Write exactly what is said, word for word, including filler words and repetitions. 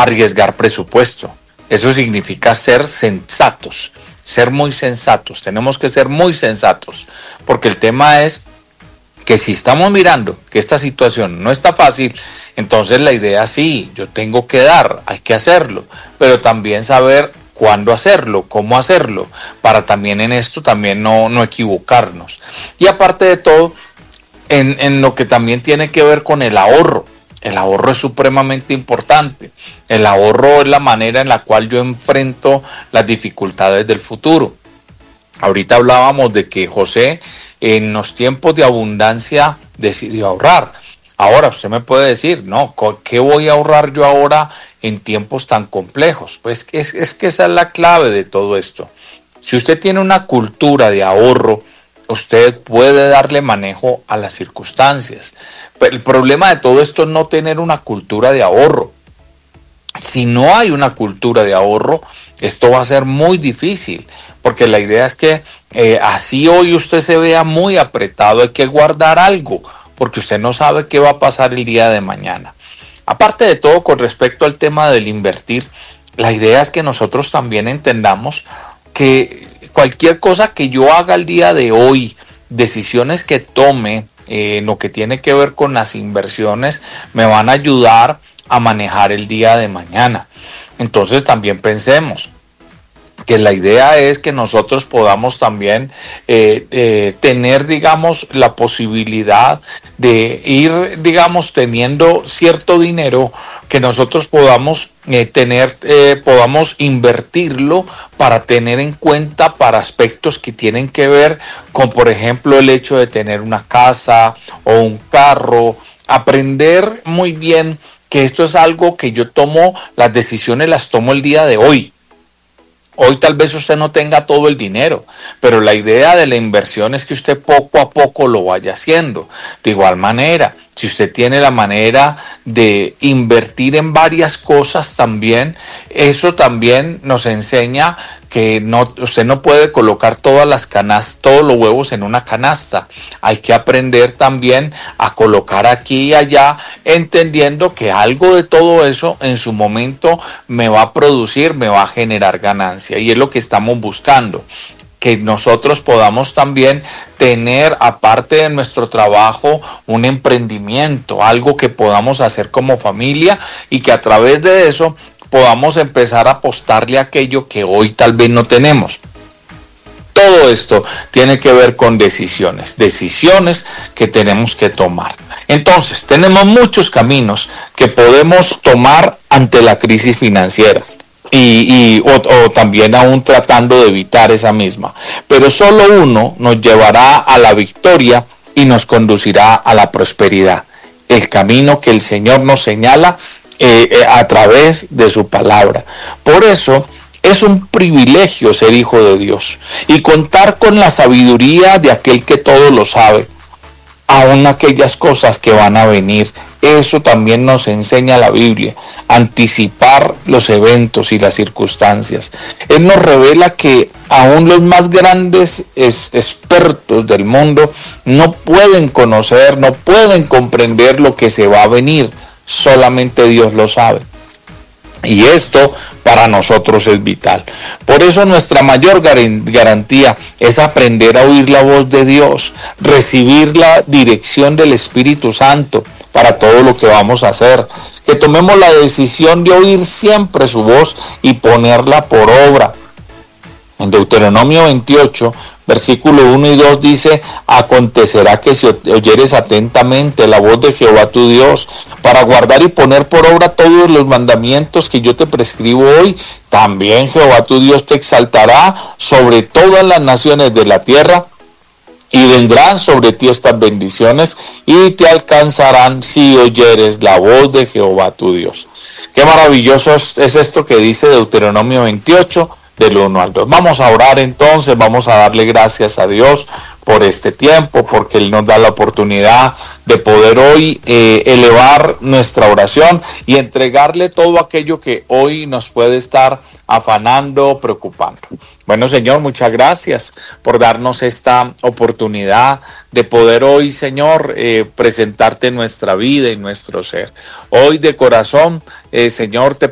arriesgar presupuesto. Eso significa ser sensatos, ser muy sensatos. Tenemos que ser muy sensatos, porque el tema es que si estamos mirando que esta situación no está fácil, entonces la idea sí, yo tengo que dar, hay que hacerlo, pero también saber cuándo hacerlo, cómo hacerlo, para también en esto también no, no equivocarnos. Y aparte de todo, en, en lo que también tiene que ver con el ahorro. El ahorro es supremamente importante. El ahorro es la manera en la cual yo enfrento las dificultades del futuro. Ahorita hablábamos de que José en los tiempos de abundancia decidió ahorrar. Ahora usted me puede decir, no, ¿qué voy a ahorrar yo ahora en tiempos tan complejos? Pues es, es que esa es la clave de todo esto. Si usted tiene una cultura de ahorro, usted puede darle manejo a las circunstancias. Pero el problema de todo esto es no tener una cultura de ahorro. Si no hay una cultura de ahorro, esto va a ser muy difícil, porque la idea es que eh, así hoy usted se vea muy apretado, hay que guardar algo, porque usted no sabe qué va a pasar el día de mañana. Aparte de todo, con respecto al tema del invertir, la idea es que nosotros también entendamos que cualquier cosa que yo haga el día de hoy, decisiones que tome eh, en lo que tiene que ver con las inversiones, me van a ayudar a manejar el día de mañana. Entonces también pensemos que la idea es que nosotros podamos también eh, eh, tener, digamos, la posibilidad de ir, digamos, teniendo cierto dinero que nosotros podamos eh, tener, eh, podamos invertirlo para tener en cuenta para aspectos que tienen que ver con, por ejemplo, el hecho de tener una casa o un carro, aprender muy bien que esto es algo que yo tomo, las decisiones las tomo el día de hoy. Hoy tal vez usted no tenga todo el dinero, pero la idea de la inversión es que usted poco a poco lo vaya haciendo. De igual manera, si usted tiene la manera de invertir en varias cosas también, eso también nos enseña que no, usted no puede colocar todas las canastas, todos los huevos en una canasta. Hay que aprender también a colocar aquí y allá, entendiendo que algo de todo eso en su momento me va a producir, me va a generar ganancia. Y es lo que estamos buscando, que nosotros podamos también tener, aparte de nuestro trabajo, un emprendimiento, algo que podamos hacer como familia y que a través de eso podamos empezar a apostarle a aquello que hoy tal vez no tenemos. Todo esto tiene que ver con decisiones, decisiones que tenemos que tomar. Entonces, tenemos muchos caminos que podemos tomar ante la crisis financiera. Y, y o, o también aún tratando de evitar esa misma. Pero solo uno nos llevará a la victoria y nos conducirá a la prosperidad. El camino que el Señor nos señala eh, eh, a través de su palabra. Por eso es un privilegio ser hijo de Dios y contar con la sabiduría de aquel que todo lo sabe, aún aquellas cosas que van a venir. Eso también nos enseña la Biblia, anticipar los eventos y las circunstancias. Él nos revela que aún los más grandes es, expertos del mundo no pueden conocer, no pueden comprender lo que se va a venir. Solamente Dios lo sabe. Y esto para nosotros es vital. Por eso nuestra mayor garantía es aprender a oír la voz de Dios, recibir la dirección del Espíritu Santo para todo lo que vamos a hacer. Que tomemos la decisión de oír siempre su voz y ponerla por obra. En Deuteronomio veintiocho, versículo uno y dos dice: acontecerá que si oyeres atentamente la voz de Jehová tu Dios, para guardar y poner por obra todos los mandamientos que yo te prescribo hoy, también Jehová tu Dios te exaltará sobre todas las naciones de la tierra, y vendrán sobre ti estas bendiciones, y te alcanzarán si oyeres la voz de Jehová tu Dios. Qué maravilloso es esto que dice Deuteronomio veintiocho, del uno al dos. Vamos a orar entonces, vamos a darle gracias a Dios por este tiempo, porque Él nos da la oportunidad de poder hoy eh, elevar nuestra oración y entregarle todo aquello que hoy nos puede estar afanando, preocupando. Bueno, Señor, muchas gracias por darnos esta oportunidad de poder hoy, Señor, eh, presentarte nuestra vida y nuestro ser. Hoy de corazón, eh, Señor, te